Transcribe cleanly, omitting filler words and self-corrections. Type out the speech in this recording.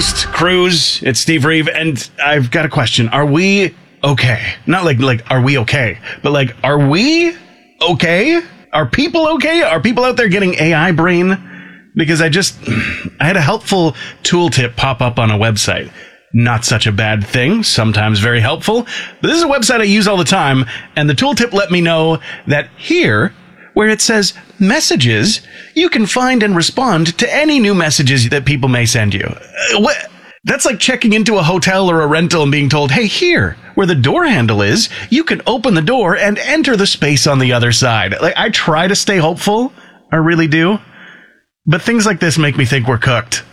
host, Cruz. It's Steve Reeve, and I've got a question. Are we okay? Not like, are we okay? But like, are we okay? Are people okay? Are people out there getting AI brain? Because I had a helpful tooltip pop up on a website. Not such a bad thing, sometimes very helpful. But this is a website I use all the time, and the tooltip let me know that here, where it says messages, you can find and respond to any new messages that people may send you. What? That's like checking into a hotel or a rental and being told, hey, here, where the door handle is, you can open the door and enter the space on the other side. Like, I try to stay hopeful, I really do. But things like this make me think we're cooked.